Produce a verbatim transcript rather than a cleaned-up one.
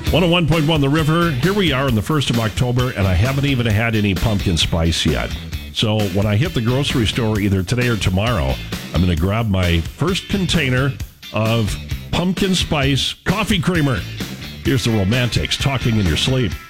one oh one point one The River. Here we are on the first of October, and I haven't even had any pumpkin spice yet. So when I hit the grocery store either today or tomorrow, I'm going to grab my first container of pumpkin spice coffee creamer. Here's the Romantics, Talking in Your Sleep.